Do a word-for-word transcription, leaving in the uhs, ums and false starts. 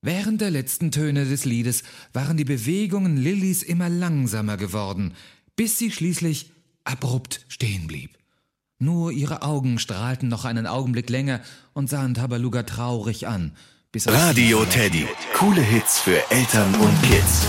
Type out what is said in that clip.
Während der letzten Töne des Liedes waren die Bewegungen Lillys immer langsamer geworden, bis sie schließlich abrupt stehen blieb. Nur ihre Augen strahlten noch einen Augenblick länger und sahen Tabaluga traurig an. Bis Radio Teddy. Coole Hits für Eltern und Kids.